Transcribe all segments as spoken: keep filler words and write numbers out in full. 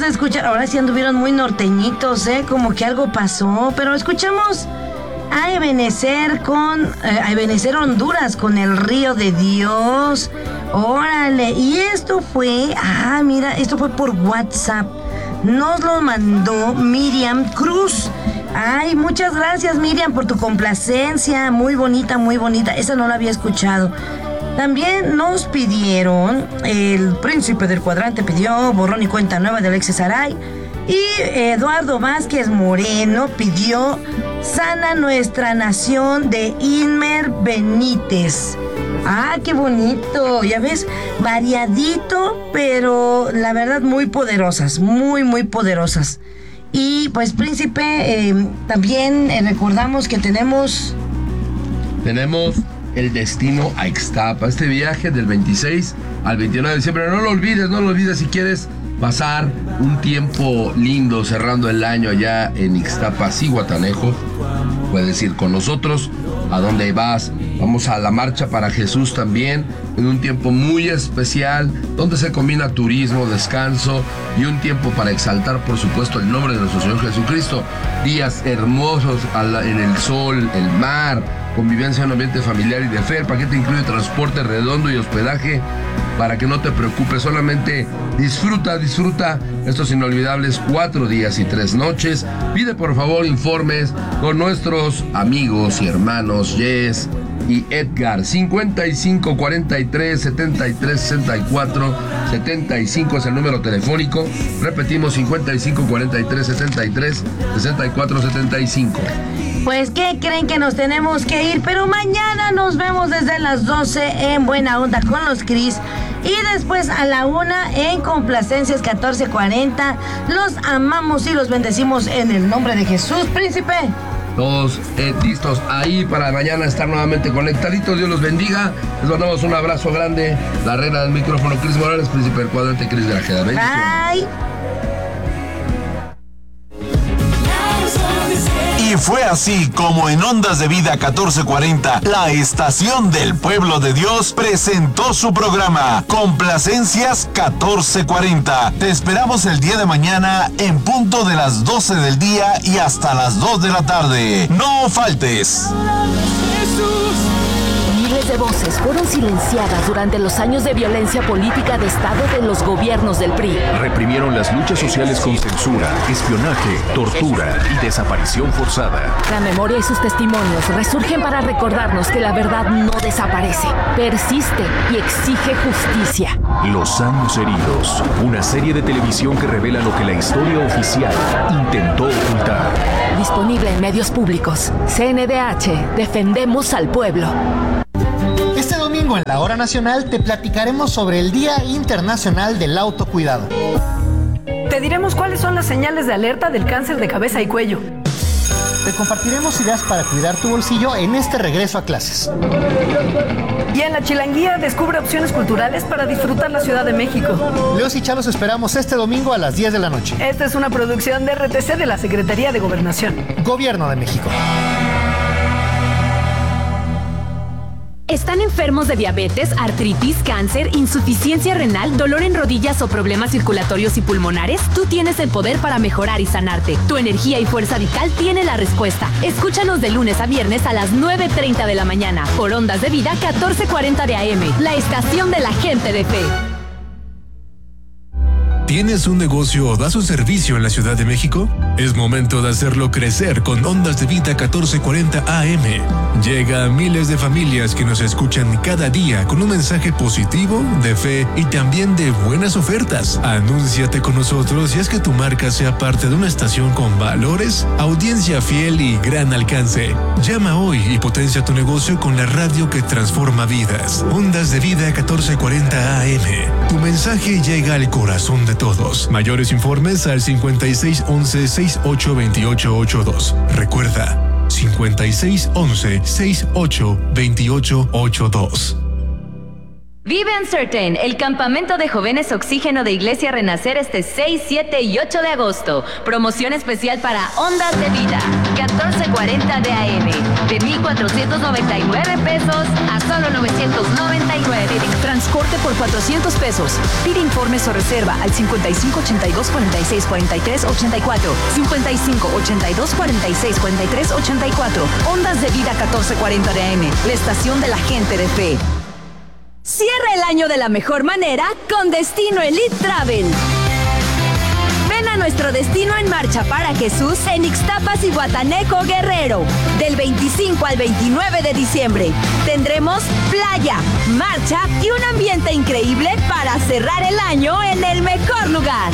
escuchar, ahora sí anduvieron muy norteñitos, ¿eh? Como que algo pasó, pero escuchamos a Ebenezer con, eh, a Ebenezer Honduras con El Río de Dios. Órale, y esto fue, ah, mira, esto fue por WhatsApp. Nos lo mandó Miriam Cruz. Ay, muchas gracias, Miriam, por tu complacencia. Muy bonita, muy bonita. Esa no la había escuchado. También nos pidieron, el Príncipe del Cuadrante pidió Borrón y Cuenta Nueva de Alexis Aray. Y Eduardo Vázquez Moreno pidió Sana Nuestra Nación de Inmer Benítez. Ah, qué bonito, ya ves, variadito, pero la verdad muy poderosas, muy, muy poderosas. Y pues, Príncipe, eh, también eh, recordamos que tenemos... Tenemos el destino a Ixtapa, este viaje del veintiséis al veintinueve de diciembre. No lo olvides, no lo olvides si quieres pasar un tiempo lindo cerrando el año allá en Ixtapa, Zihuatanejo. Puedes ir con nosotros. ¿A dónde vas? Vamos a la Marcha para Jesús también, en un tiempo muy especial, donde se combina turismo, descanso y un tiempo para exaltar, por supuesto, el nombre de nuestro Señor Jesucristo. Días hermosos en el sol, el mar, convivencia en un ambiente familiar y de fe. El paquete incluye transporte redondo y hospedaje para que no te preocupes, solamente disfruta, disfruta estos inolvidables cuatro días y tres noches. Pide por favor informes con nuestros amigos y hermanos Jess y Edgar. Cincuenta y cinco cuarenta y tres setenta y tres sesenta y cuatro setenta y cinco es el número telefónico. Repetimos, cincuenta y cinco cuarenta y tres setenta y tres sesenta y cuatro setenta y cinco. Pues, ¿qué creen? Que nos tenemos que ir, pero mañana nos vemos desde las doce en Buena Onda con los Cris. Y después a la una en Complacencias catorce cuarenta. Los amamos y los bendecimos en el nombre de Jesús, Príncipe. Todos eh, listos ahí para mañana estar nuevamente conectaditos. Dios los bendiga. Les mandamos un abrazo grande. La reina del micrófono, Cris Morales, Príncipe del Cuadrante, Cris Grajeda. Bye. Y fue así como en Ondas de Vida catorce cuarenta, la estación del pueblo de Dios presentó su programa Complacencias catorce cuarenta. Te esperamos el día de mañana en punto de las doce del día y hasta las dos de la tarde. No faltes. Miles de voces fueron silenciadas durante los años de violencia política de Estado de los gobiernos del P R I. Reprimieron las luchas sociales con censura, espionaje, tortura y desaparición forzada. La memoria y sus testimonios resurgen para recordarnos que la verdad no desaparece, persiste y exige justicia. Los años heridos, una serie de televisión que revela lo que la historia oficial intentó ocultar. Disponible en medios públicos. C N D H, defendemos al pueblo. Este domingo en la Hora Nacional te platicaremos sobre el Día Internacional del Autocuidado. Te diremos cuáles son las señales de alerta del cáncer de cabeza y cuello. Te compartiremos ideas para cuidar tu bolsillo en este regreso a clases. Y en la Chilanguía descubre opciones culturales para disfrutar la Ciudad de México. Leos y Chalos esperamos este domingo a las diez de la noche. Esta es una producción de R T C de la Secretaría de Gobernación. Gobierno de México. ¿Están enfermos de diabetes, artritis, cáncer, insuficiencia renal, dolor en rodillas o problemas circulatorios y pulmonares? Tú tienes el poder para mejorar y sanarte. Tu energía y fuerza vital tiene la respuesta. Escúchanos de lunes a viernes a las nueve treinta de la mañana por Ondas de Vida catorce cuarenta de A M, la estación de la gente de fe. ¿Tienes un negocio o das un servicio en la Ciudad de México? Es momento de hacerlo crecer con Ondas de Vida catorce cuarenta A M. Llega a miles de familias que nos escuchan cada día con un mensaje positivo, de fe y también de buenas ofertas. Anúnciate con nosotros y haz que tu marca sea parte de una estación con valores, audiencia fiel y gran alcance. Llama hoy y potencia tu negocio con la radio que transforma vidas. Ondas de Vida catorce cuarenta A M. Tu mensaje llega al corazón de todos. Mayores informes al cincuenta y seis once sesenta y ocho veintiocho ochenta y dos. Recuerda, cincuenta y seis once sesenta y ocho veintiocho ochenta y dos. Vive Uncertain, el campamento de jóvenes oxígeno de Iglesia Renacer este seis, siete y ocho de agosto. Promoción especial para Ondas de Vida. catorce cuarenta de A M. De mil cuatrocientos noventa y nueve pesos a solo novecientos noventa y nueve. Transporte por cuatrocientos pesos. Pide informes o reserva al cincuenta y cinco ochenta y dos cuarenta y seis cuarenta y tres ochenta y cuatro. cincuenta y cinco ochenta y dos cuarenta y seis cuarenta y tres ochenta y cuatro. Ondas de Vida catorce cuarenta de A M. La estación de la gente de fe. Cierra el año de la mejor manera con Destino Elite Travel. Ven a nuestro Destino en Marcha para Jesús en Ixtapas y Guataneco, Guerrero. Del veinticinco al veintinueve de diciembre. Tendremos playa, marcha y un ambiente increíble para cerrar el año en el mejor lugar.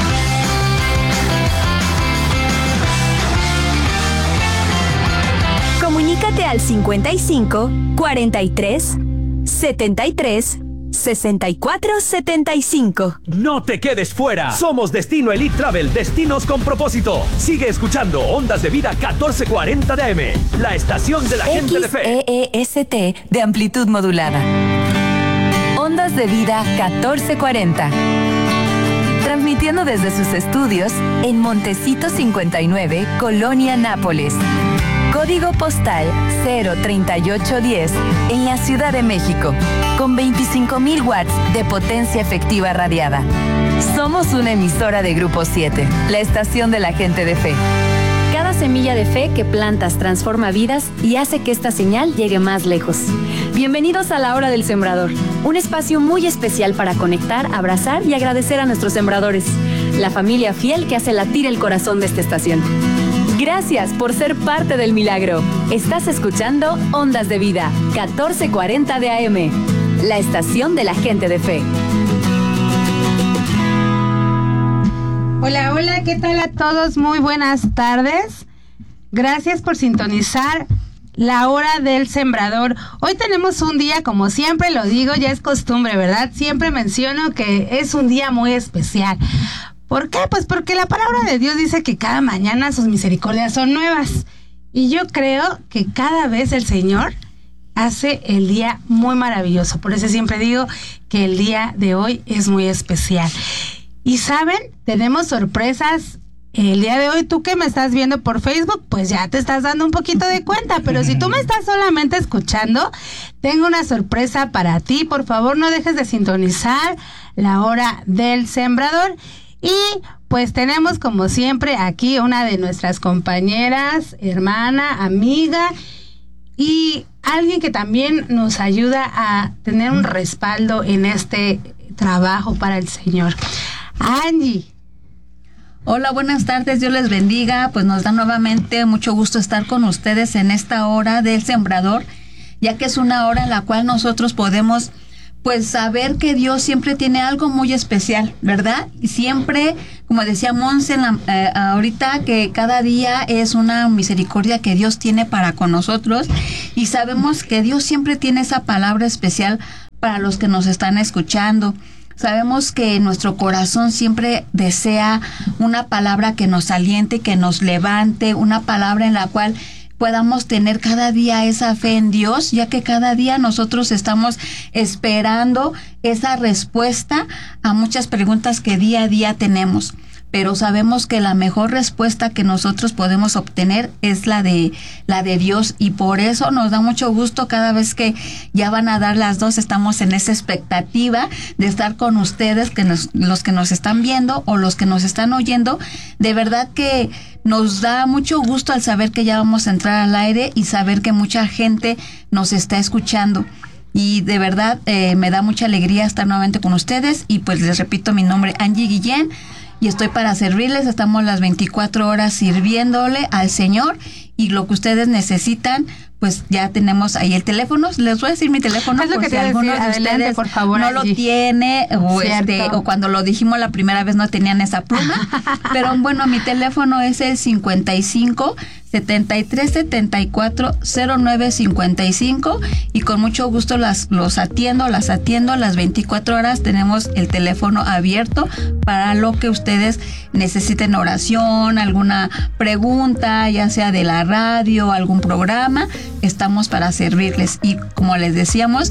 Comunícate al cincuenta y cinco cuarenta y tres setenta y tres sesenta y cuatro setenta y cinco. No te quedes fuera. Somos Destino Elite Travel, destinos con propósito. Sigue escuchando Ondas de Vida catorce cuarenta de A M, la estación de la gente de fe. X E E S T de amplitud modulada. Ondas de Vida catorce cuarenta. Transmitiendo desde sus estudios en Montecito cincuenta y nueve, Colonia Nápoles. Código postal cero treinta y ocho diez en la Ciudad de México, con veinticinco mil watts de potencia efectiva radiada. Somos una emisora de Grupo siete, la estación de la gente de fe. Cada semilla de fe que plantas transforma vidas y hace que esta señal llegue más lejos. Bienvenidos a la Hora del Sembrador, un espacio muy especial para conectar, abrazar y agradecer a nuestros sembradores, la familia fiel que hace latir el corazón de esta estación. Gracias por ser parte del milagro. Estás escuchando Ondas de Vida, catorce cuarenta de A M, la estación de la gente de fe. Hola, hola, ¿qué tal a todos? Muy buenas tardes. Gracias por sintonizar la Hora del Sembrador. Hoy tenemos un día, como siempre lo digo, ya es costumbre, ¿verdad? Siempre menciono que es un día muy especial. ¿Por qué? Pues porque la palabra de Dios dice que cada mañana sus misericordias son nuevas. Y yo creo que cada vez el Señor hace el día muy maravilloso. Por eso siempre digo que el día de hoy es muy especial. Y ¿saben? Tenemos sorpresas. El día de hoy, tú que me estás viendo por Facebook, pues ya te estás dando un poquito de cuenta. Pero si tú me estás solamente escuchando, tengo una sorpresa para ti. Por favor, no dejes de sintonizar la Hora del Sembrador. Y pues tenemos como siempre aquí una de nuestras compañeras, hermana, amiga y alguien que también nos ayuda a tener un respaldo en este trabajo para el Señor. Angie. Hola, buenas tardes, Dios les bendiga. Pues nos da nuevamente mucho gusto estar con ustedes en esta hora del Sembrador, ya que es una hora en la cual nosotros podemos pues saber que Dios siempre tiene algo muy especial, ¿verdad? Y siempre, como decía Monse en la, eh, ahorita, que cada día es una misericordia que Dios tiene para con nosotros, y sabemos que Dios siempre tiene esa palabra especial para los que nos están escuchando. Sabemos que nuestro corazón siempre desea una palabra que nos aliente, que nos levante, una palabra en la cual podamos tener cada día esa fe en Dios, ya que cada día nosotros estamos esperando esa respuesta a muchas preguntas que día a día tenemos. Pero sabemos que la mejor respuesta que nosotros podemos obtener es la de la de Dios, y por eso nos da mucho gusto cada vez que ya van a dar las dos. Estamos en esa expectativa de estar con ustedes, que nos, los que nos están viendo o los que nos están oyendo. De verdad que nos da mucho gusto al saber que ya vamos a entrar al aire y saber que mucha gente nos está escuchando. Y de verdad eh, me da mucha alegría estar nuevamente con ustedes. Y pues les repito, mi nombre es Angie Guillén y estoy para servirles. Estamos las veinticuatro horas sirviéndole al Señor, y lo que ustedes necesitan, pues ya tenemos ahí el teléfono. Les voy a decir mi teléfono es lo por que si alguno de Adelante, ustedes por favor, no allí. lo tiene, o este, o cuando lo dijimos la primera vez no tenían esa pluma. Pero bueno, mi teléfono es el cincuenta y cinco setenta y tres setenta y cuatro cero nueve cincuenta y cinco, y con mucho gusto las los atiendo, las atiendo las veinticuatro horas. Tenemos el teléfono abierto para lo que ustedes necesiten, oración, alguna pregunta, ya sea de la radio, algún programa, estamos para servirles. Y como les decíamos,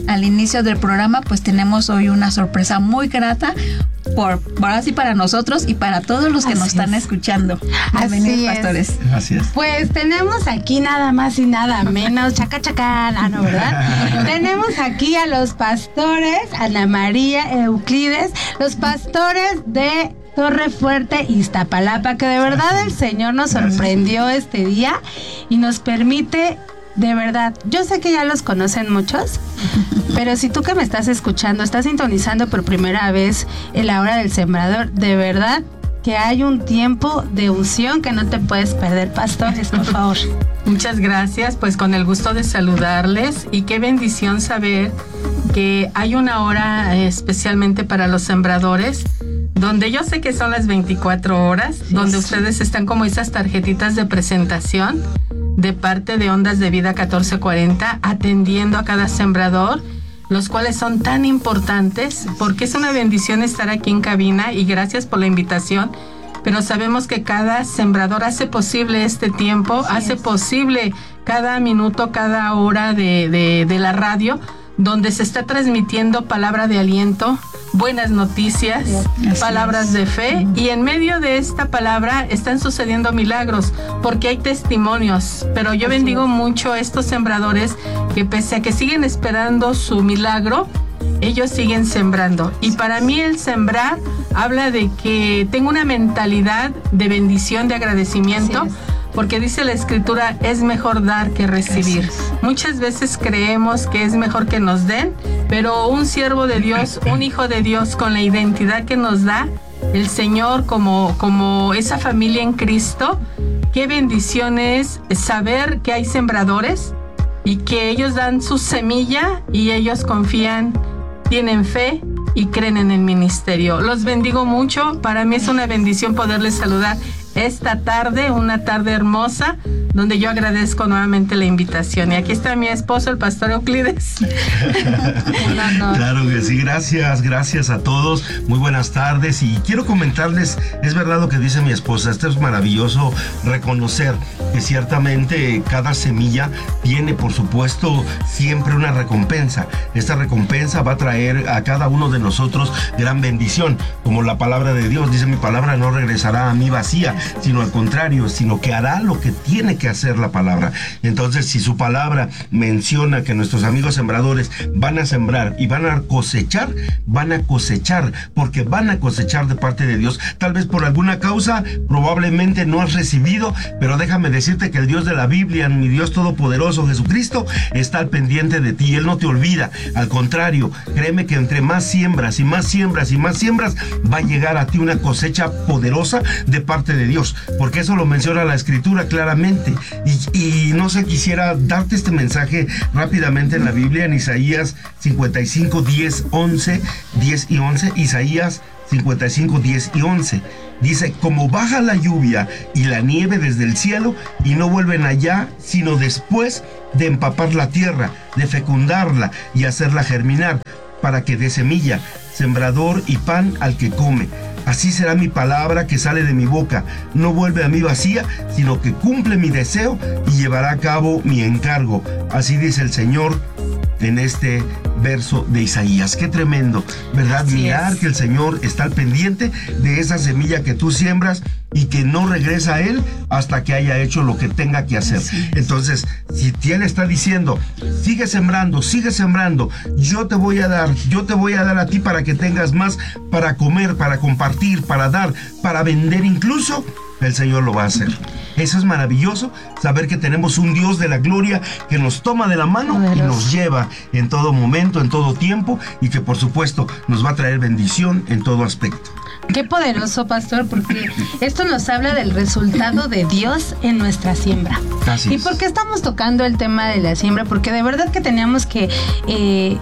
al inicio del programa, pues tenemos hoy una sorpresa muy grata por, ahora sí para nosotros y para todos los que Así nos están es. escuchando. Así Bienvenidos, es. pastores. Gracias. Pues tenemos aquí nada más y nada menos, chaca chacán, ah, no, ¿verdad? Tenemos aquí a los pastores, Ana María Euclides, los pastores de Torre Fuerte, Iztapalapa, que de verdad el Señor nos sorprendió este día y nos permite, de verdad, yo sé que ya los conocen muchos, pero si tú que me estás escuchando, estás sintonizando por primera vez en la hora del sembrador, de verdad que hay un tiempo de unción que no te puedes perder, pastores, por favor. Muchas gracias, pues con el gusto de saludarles y qué bendición saber que hay una hora eh, especialmente para los sembradores, donde yo sé que son las veinticuatro horas, sí, donde sí. ustedes están como esas tarjetitas de presentación de parte de Ondas de Vida catorce cuarenta, atendiendo a cada sembrador, los cuales son tan importantes, porque es una bendición estar aquí en cabina y gracias por la invitación, pero sabemos que cada sembrador hace posible este tiempo, sí, hace es. posible cada minuto, cada hora de, de, de la radio, donde se está transmitiendo palabra de aliento, buenas noticias, sí, palabras de fe, y en medio de esta palabra están sucediendo milagros, porque hay testimonios, pero yo bendigo mucho a estos sembradores que pese a que siguen esperando su milagro, ellos siguen sembrando. Y para mí el sembrar habla de que tengo una mentalidad de bendición, de agradecimiento, porque dice la escritura, es mejor dar que recibir. Gracias. Muchas veces creemos que es mejor que nos den, pero un siervo de Dios, un hijo de Dios con la identidad que nos da el Señor como, como esa familia en Cristo, qué bendición es saber que hay sembradores y que ellos dan su semilla y ellos confían, tienen fe y creen en el ministerio. Los bendigo mucho, para mí es una bendición poderles saludar esta tarde, una tarde hermosa, donde yo agradezco nuevamente la invitación. Y aquí está mi esposo, el pastor Euclides. Claro que sí, gracias, gracias a todos, muy buenas tardes. Y quiero comentarles, es verdad lo que dice mi esposa, esto es maravilloso reconocer que ciertamente cada semilla tiene, por supuesto, siempre una recompensa. Esta recompensa va a traer a cada uno de nosotros gran bendición, como la palabra de Dios dice, mi palabra no regresará a mí vacía, sino al contrario, sino que hará lo que tiene que hacer la palabra. Entonces, si su palabra menciona que nuestros amigos sembradores van a sembrar y van a cosechar, van a cosechar, porque van a cosechar de parte de Dios. Tal vez por alguna causa, probablemente no has recibido, pero déjame decirte que el Dios de la Biblia, mi Dios todopoderoso, Jesucristo, está al pendiente de ti. Él no te olvida. Al contrario, créeme que entre más siembras y más siembras y más siembras, va a llegar a ti una cosecha poderosa de parte de Dios, porque eso lo menciona la Escritura claramente. Y, y no sé, quisiera darte este mensaje rápidamente en la Biblia, en Isaías cincuenta y cinco, diez, once, diez y once. Isaías cincuenta y cinco, diez y once. Dice, como baja la lluvia y la nieve desde el cielo y no vuelven allá, sino después de empapar la tierra, de fecundarla y hacerla germinar, para que dé semilla, sembrador y pan al que come. Así será mi palabra que sale de mi boca. No vuelve a mí vacía, sino que cumple mi deseo y llevará a cabo mi encargo. Así dice el Señor en este verso de Isaías. Qué tremendo, ¿verdad? Así Mirar es. que el Señor está al pendiente de esa semilla que tú siembras y que no regresa a Él hasta que haya hecho lo que tenga que hacer. Entonces, si Él está diciendo, sigue sembrando, sigue sembrando, yo te voy a dar, yo te voy a dar a ti para que tengas más para comer, para compartir, para dar, para vender incluso, el Señor lo va a hacer. Eso es maravilloso, saber que tenemos un Dios de la gloria que nos toma de la mano Poderoso. y nos lleva en todo momento, en todo tiempo, y que por supuesto nos va a traer bendición en todo aspecto. Qué poderoso, pastor, porque esto nos habla del resultado de Dios en nuestra siembra. Así ¿Y por qué estamos tocando el tema de la siembra? Porque de verdad que teníamos que eh,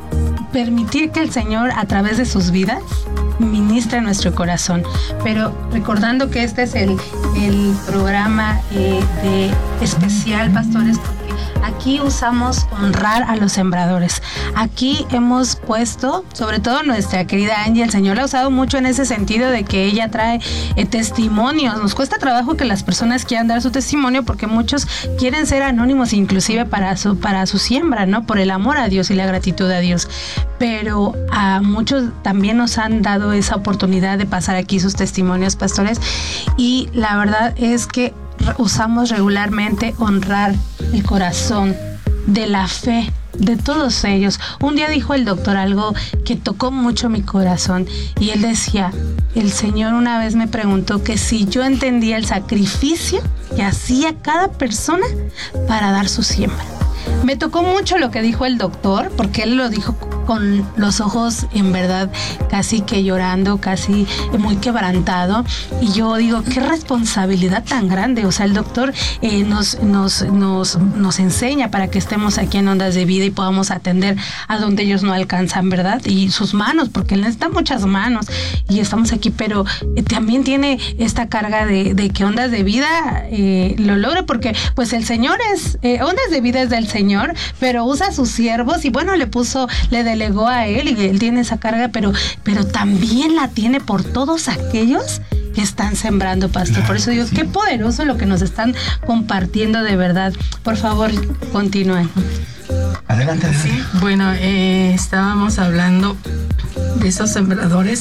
permitir que el Señor, a través de sus vidas, ministra en nuestro corazón. Pero recordando que este es el, el programa eh, de especial, pastores, porque aquí usamos honrar a los sembradores. Aquí hemos puesto, sobre todo nuestra querida Angie, el Señor la ha usado mucho en ese sentido de que ella trae eh, testimonios. Nos cuesta trabajo que las personas quieran dar su testimonio porque muchos quieren ser anónimos inclusive para su, para su siembra, ¿no? Por el amor a Dios y la gratitud a Dios. Pero a muchos también nos han dado esa oportunidad de pasar aquí sus testimonios, pastores, y la verdad es que usamos regularmente honrar el corazón de la fe de todos ellos. Un día dijo el doctor algo que tocó mucho mi corazón y él decía, el Señor una vez me preguntó que si yo entendía el sacrificio que hacía cada persona para dar su siembra. Me tocó mucho lo que dijo el doctor, porque él lo dijo con los ojos en verdad casi que llorando, casi muy quebrantado, y yo digo, qué responsabilidad tan grande. O sea, el doctor eh, nos, nos, nos, nos enseña para que estemos aquí en Ondas de Vida y podamos atender a donde ellos no alcanzan, ¿verdad? Y sus manos, porque él necesita muchas manos y estamos aquí, pero eh, también tiene esta carga de, de que Ondas de Vida eh, lo logre, porque pues el Señor es, eh, Ondas de Vida es del Señor, pero usa a sus siervos y bueno, le puso, le delegó a él y él tiene esa carga, pero, pero también la tiene por todos aquellos que están sembrando, pastor. Claro, por eso digo, sí. Qué poderoso lo que nos están compartiendo de verdad. Por favor, continúen. Adelante, adelante. Sí, bueno, eh, estábamos hablando de esos sembradores.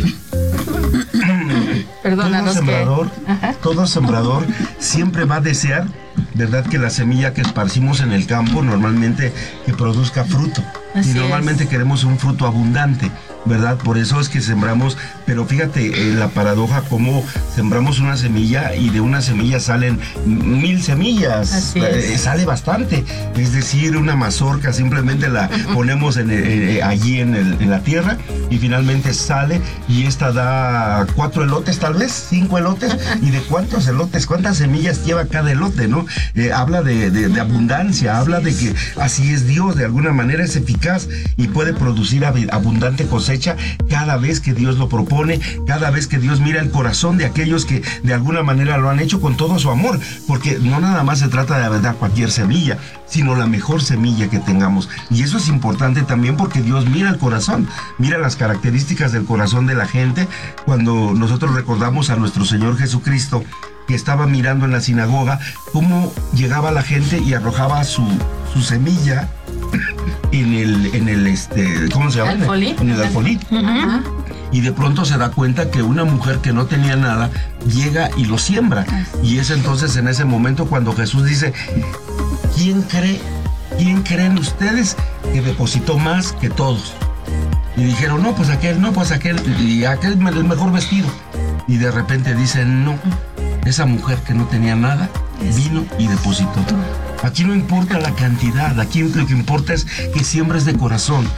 Perdona, todo sembrador, que... todo sembrador siempre va a desear, ¿verdad?, que la semilla que esparcimos en el campo normalmente que produzca fruto. Así y normalmente es. Queremos un fruto abundante, ¿verdad? Por eso es que sembramos, pero fíjate eh, la paradoja, cómo sembramos una semilla y de una semilla salen mil semillas, eh, sale bastante, es decir, una mazorca simplemente la ponemos en, eh, allí en, el, en la tierra y finalmente sale y esta da cuatro elotes tal vez, cinco elotes, y de cuántos elotes, cuántas semillas lleva cada elote, ¿no? Eh, habla de, de, de abundancia, habla de que así es Dios, de alguna manera es eficaz y puede producir abundante cosecha cada vez que Dios lo propone, cada vez que Dios mira el corazón de aquellos que de alguna manera lo han hecho con todo su amor, porque no nada más se trata de aventar cualquier semilla, sino la mejor semilla que tengamos, y eso es importante también porque Dios mira el corazón, mira las características del corazón de la gente. Cuando nosotros recordamos a nuestro Señor Jesucristo, que estaba mirando en la sinagoga cómo llegaba la gente y arrojaba su, su semilla en el, en el este, ¿cómo se llama? Alfolí. En el alfolí. Uh-huh. Y de pronto se da cuenta que una mujer que no tenía nada llega y lo siembra. Y es entonces en ese momento cuando Jesús dice, ¿quién cree, quién creen ustedes que depositó más que todos? Y dijeron, no, pues aquel, no, pues aquel, y aquel el mejor vestido. Y de repente dicen, no, esa mujer que no tenía nada vino y depositó. Aquí no importa la cantidad, aquí lo que importa es que siembres de corazón,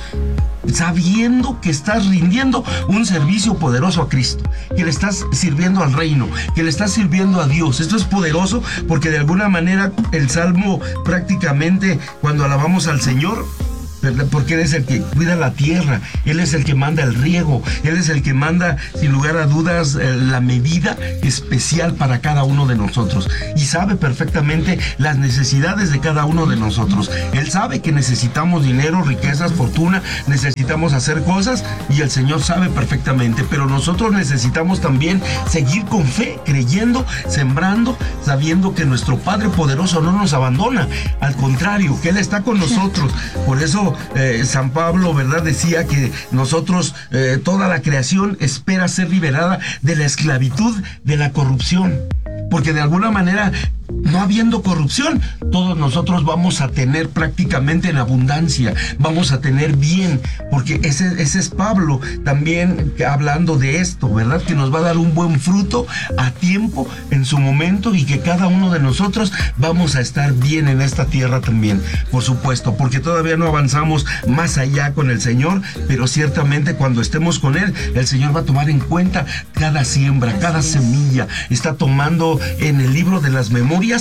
sabiendo que estás rindiendo un servicio poderoso a Cristo, que le estás sirviendo al reino, que le estás sirviendo a Dios. Esto es poderoso porque de alguna manera el Salmo prácticamente cuando alabamos al Señor, porque Él es el que cuida la tierra, Él es el que manda el riego, Él es el que manda sin lugar a dudas la medida especial para cada uno de nosotros y sabe perfectamente las necesidades de cada uno de nosotros. Él sabe que necesitamos dinero, riquezas, fortuna, necesitamos hacer cosas y el Señor sabe perfectamente, pero nosotros necesitamos también seguir con fe, creyendo, sembrando, sabiendo que nuestro Padre poderoso no nos abandona, al contrario, que Él está con nosotros. Por eso Eh, San Pablo, ¿verdad?, decía que nosotros, eh, toda la creación espera ser liberada de la esclavitud de la corrupción, porque de alguna manera, no habiendo corrupción, todos nosotros vamos a tener prácticamente en abundancia, vamos a tener bien, porque ese, ese es Pablo también hablando de esto, ¿verdad?, que nos va a dar un buen fruto a tiempo, en su momento, y que cada uno de nosotros vamos a estar bien en esta tierra también, por supuesto, porque todavía no avanzamos más allá con el Señor, pero ciertamente cuando estemos con Él, el Señor va a tomar en cuenta cada siembra, cada semilla, está tomando en el libro de las memorias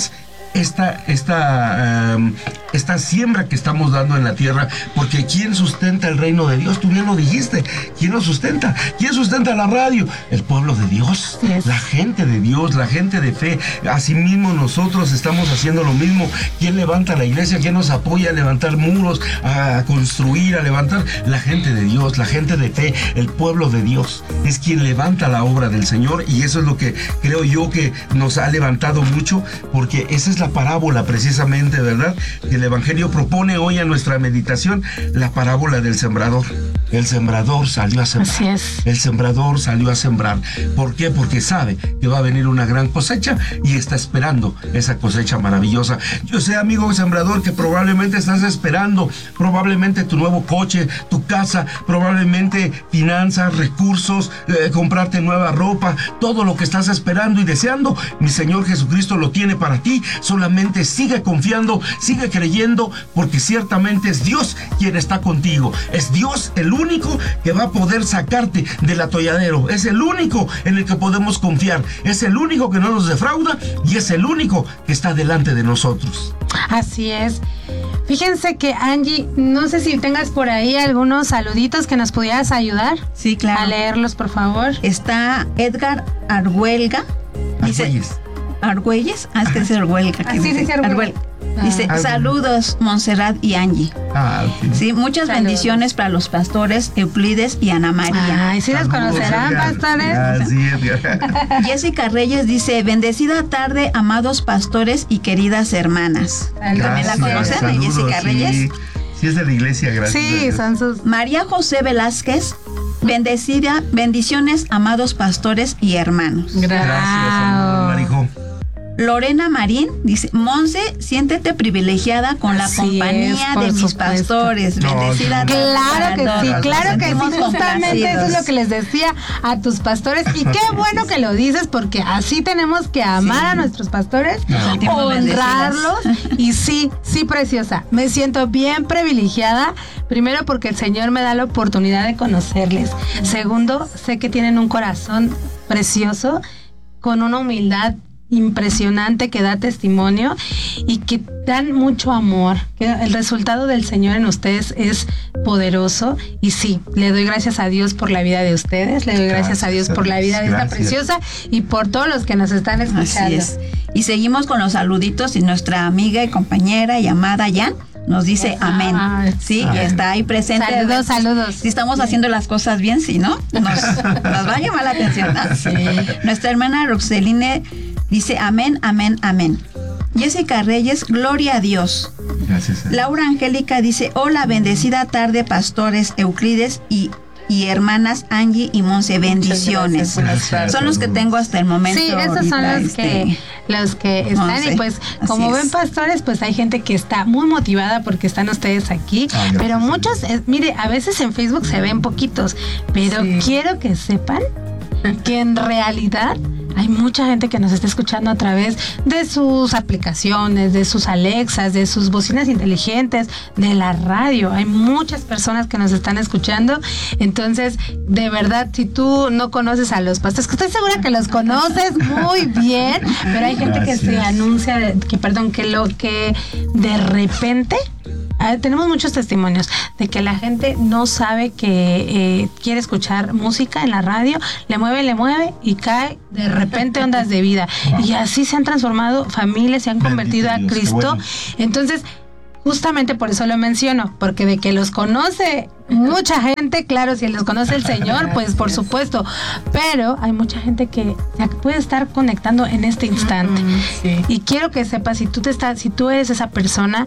esta, esta, um, esta siembra que estamos dando en la tierra, porque ¿quién sustenta el reino de Dios? Tú bien lo dijiste. ¿Quién lo sustenta? ¿Quién sustenta la radio? El pueblo de Dios, yes. La gente de Dios, la gente de fe. Asimismo nosotros estamos haciendo lo mismo. ¿Quién levanta la iglesia? ¿Quién nos apoya a levantar muros, a construir, a levantar? La gente de Dios, la gente de fe, el pueblo de Dios es quien levanta la obra del Señor, y eso es lo que creo yo que nos ha levantado mucho, porque esa es la parábola precisamente, ¿verdad?, que el Evangelio propone hoy a nuestra meditación, la parábola del sembrador. El sembrador salió a sembrar. Así es. El sembrador salió a sembrar. ¿Por qué? Porque sabe que va a venir una gran cosecha y está esperando esa cosecha maravillosa. Yo sé, amigo sembrador, que probablemente estás esperando, probablemente tu nuevo coche, tu casa, probablemente finanzas, recursos, eh, comprarte nueva ropa, todo lo que estás esperando y deseando. Mi Señor Jesucristo lo tiene para ti. Solamente sigue confiando, sigue creyendo, porque ciertamente es Dios quien está contigo. Es Dios el único que va a poder sacarte del atolladero. Es el único en el que podemos confiar. Es el único que no nos defrauda y es el único que está delante de nosotros. Así es. Fíjense que, Angie, no sé si tengas por ahí algunos saluditos que nos pudieras ayudar. Sí, claro. A leerlos, por favor. Está Edgar Arguelga. Dice, Argüelles. Argüelles. Ah, es que es Arguelga. Ah, sí, sí, sí, Arguelga. Dice, Ah, saludos, Montserrat y Angie. Ah, okay. Sí, muchas Saludos. bendiciones para los pastores Euclides y Ana María. Ay, ¿sí los conocerán, pastores? Ah, sí, Edgar. Jessica Reyes dice, bendecida tarde, amados pastores y queridas hermanas. ¿También la conocen, Saludos, Jessica sí. Reyes? Sí, es de la iglesia, gracias. Sí, son sus... María José Velázquez, bendecida, bendiciones, amados pastores y hermanos. Gracias, saludos, Marijo. Lorena Marín dice, Monse, siéntete privilegiada con la Así compañía es, por de mis supuesto. pastores. No, Bendecida. no, no. Claro que sí, Nos claro que sentimos sí, justamente eso es lo que les decía a tus pastores, y qué bueno que lo dices, porque así tenemos que amar Sí. a nuestros pastores, Nos sentimos honrarlos, y sí, sí, preciosa, me siento bien privilegiada, primero porque el Señor me da la oportunidad de conocerles, segundo, sé que tienen un corazón precioso, con una humildad impresionante que da testimonio y que dan mucho amor, que el resultado del Señor en ustedes es poderoso, y sí, le doy gracias a Dios por la vida de ustedes, le doy gracias, gracias a Dios por la vida de esta gracias. preciosa y por todos los que nos están escuchando. Así es. Y seguimos con los saluditos, y nuestra amiga y compañera y amada Jan nos dice amén. Sí, amén. está ahí presente. Saludos, saludos. Si estamos haciendo las cosas bien, si no, nos, nos va a llamar la atención, ¿no? Sí. Nuestra hermana Roxeline dice amén, amén, amén. Jessica Reyes, gloria a Dios. Gracias. Laura Angélica dice, hola, bendecida tarde, pastores Euclides y y hermanas Angie y Monse, bendiciones. Gracias. Son los que tengo hasta el momento. Sí, esos son ahorita, los que este, los que están, Monse. y pues Así como es. ven, pastores, pues hay gente que está muy motivada porque están ustedes aquí, Ah, gracias, pero muchos, eh, mire, a veces en Facebook se ven poquitos, pero Sí. quiero que sepan que en realidad hay mucha gente que nos está escuchando a través de sus aplicaciones, de sus Alexas, de sus bocinas inteligentes, de la radio. Hay muchas personas que nos están escuchando. Entonces, de verdad, si tú no conoces a los pastores, que estoy segura que los conoces muy bien, pero hay gente Gracias. que se anuncia, que perdón, que lo que de repente... Ah, tenemos muchos testimonios de que la gente no sabe que eh, quiere escuchar música en la radio, le mueve, le mueve y cae de repente ondas de vida. Wow. Y así se han transformado familias, se han convertido Bendito a Dios, qué Cristo. bueno. Entonces, justamente por eso lo menciono, porque de que los conoce mucha gente, claro, si los conoce el Señor, pues por supuesto, pero hay mucha gente que se puede estar conectando en este instante. Mm, sí. Y quiero que sepas, si tú te estás, si tú eres esa persona,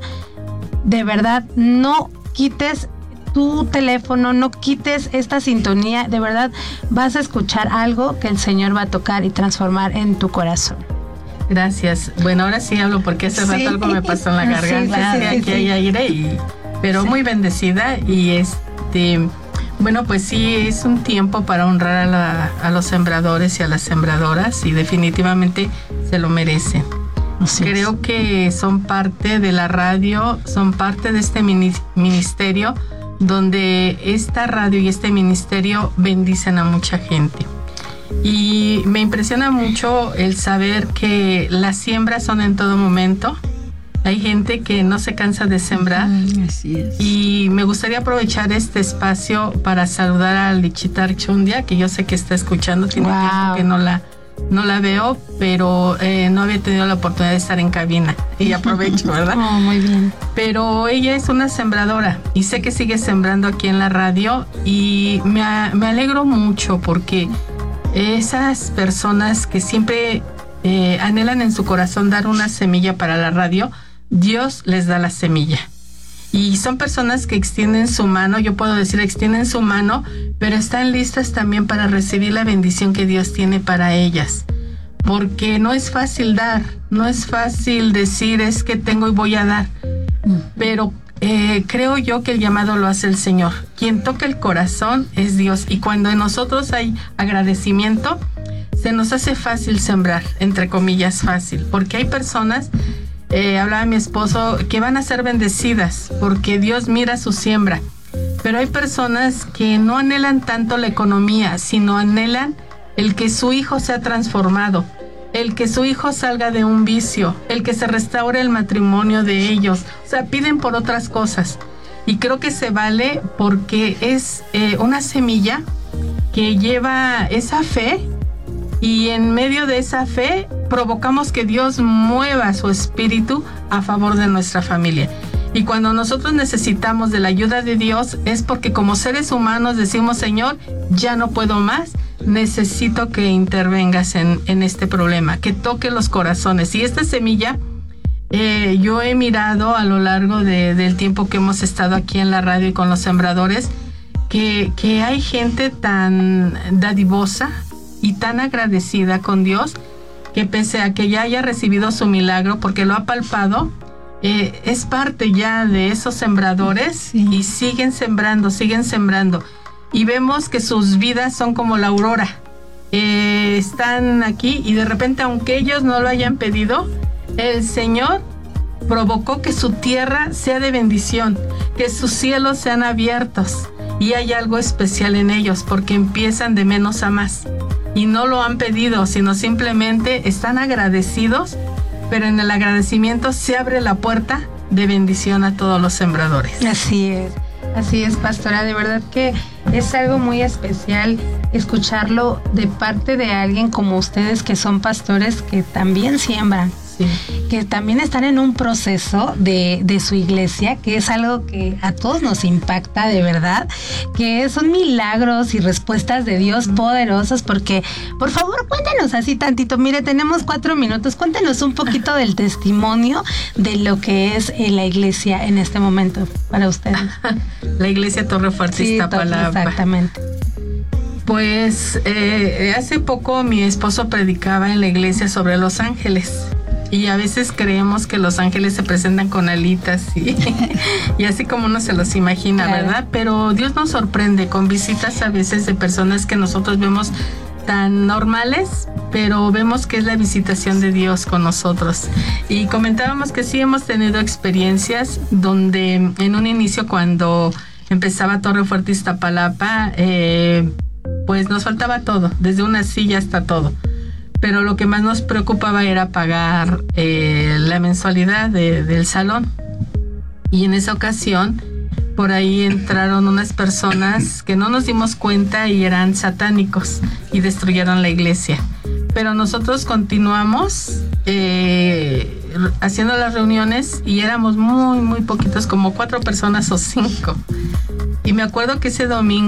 de verdad, no quites tu teléfono, no quites esta sintonía, de verdad vas a escuchar algo que el Señor va a tocar y transformar en tu corazón. Gracias. Bueno, ahora sí hablo porque hace Sí. rato algo me pasó en la Sí, garganta. sí, sí, Sí, sí, aquí sí. hay aire, y, pero Sí. muy bendecida. Y este, bueno, pues sí, es un tiempo para honrar a, la, a los sembradores y a las sembradoras, y definitivamente se lo merecen. Así Creo es. que son parte de la radio, son parte de este mini- ministerio, donde esta radio y este ministerio bendicen a mucha gente. Y me impresiona mucho el saber que las siembras son en todo momento. Hay gente que no se cansa de sembrar. Mm, así es. Y me gustaría aprovechar este espacio para saludar a Lichita Archundia, que yo sé que está escuchando. Tiene Wow. tiempo que no la, no la veo, pero eh, no había tenido la oportunidad de estar en cabina. Y aprovecho, ¿verdad? Oh, muy bien. Pero ella es una sembradora y sé que sigue sembrando aquí en la radio y me, a- me alegro mucho porque esas personas que siempre eh, anhelan en su corazón dar una semilla para la radio, Dios les da la semilla. Y son personas que extienden su mano, yo puedo decir extienden su mano, pero están listas también para recibir la bendición que Dios tiene para ellas. Porque no es fácil dar, no es fácil decir es que tengo y voy a dar. Pero eh, creo yo que el llamado lo hace el Señor. Quien toca el corazón es Dios. Y cuando en nosotros hay agradecimiento, se nos hace fácil sembrar, entre comillas fácil. Porque hay personas, eh, hablaba mi esposo, que van a ser bendecidas porque Dios mira su siembra. Pero hay personas que no anhelan tanto la economía, sino anhelan el que su hijo sea transformado, el que su hijo salga de un vicio, el que se restaure el matrimonio de ellos. O sea, piden por otras cosas. Y creo que se vale porque es eh, una semilla que lleva esa fe y en medio de esa fe provocamos que Dios mueva su espíritu a favor de nuestra familia. Y cuando nosotros necesitamos de la ayuda de Dios es porque como seres humanos decimos, Señor, ya no puedo más, necesito que intervengas en, en este problema, que toque los corazones. Y esta semilla, eh, yo he mirado a lo largo de, del tiempo que hemos estado aquí en la radio y con los sembradores, que, que hay gente tan dadivosa y tan agradecida con Dios, que pese a que ya haya recibido su milagro, porque lo ha palpado, eh, es parte ya de esos sembradores, sí. Y siguen sembrando, siguen sembrando. Y vemos que sus vidas son como la aurora. Eh, están aquí y de repente, aunque ellos no lo hayan pedido, el Señor provocó que su tierra sea de bendición, que sus cielos sean abiertos. Y hay algo especial en ellos porque empiezan de menos a más. Y no lo han pedido, sino simplemente están agradecidos, pero en el agradecimiento se abre la puerta de bendición a todos los sembradores. Así es, así es, pastora, de verdad que es algo muy especial escucharlo de parte de alguien como ustedes que son pastores que también siembran. Sí. Que también están en un proceso de, de su iglesia, que es algo que a todos nos impacta de verdad, que son milagros y respuestas de Dios poderosos, porque por favor cuéntenos así tantito, mire, tenemos cuatro minutos, cuéntenos un poquito del testimonio de lo que es eh, la iglesia en este momento para ustedes. La iglesia Torre Fuerte, sí, Iztapalapa. Exactamente. Pues eh, hace poco mi esposo predicaba en la iglesia sobre los ángeles. Y a veces creemos que los ángeles se presentan con alitas y, y así como uno se los imagina, claro. ¿Verdad? Pero Dios nos sorprende con visitas a veces de personas que nosotros vemos tan normales, pero vemos que es la visitación de Dios con nosotros. Y comentábamos que sí hemos tenido experiencias donde en un inicio, cuando empezaba Torre Fuerte Iztapalapa, eh, pues nos faltaba todo, desde una silla hasta todo. Pero lo que más nos preocupaba era pagar eh, la mensualidad de, del salón. Y en esa ocasión, por ahí entraron unas personas que no nos dimos cuenta y eran satánicos y destruyeron la iglesia. Pero nosotros continuamos eh, haciendo las reuniones y éramos muy, muy poquitos, como cuatro personas o cinco. Y me acuerdo que ese domingo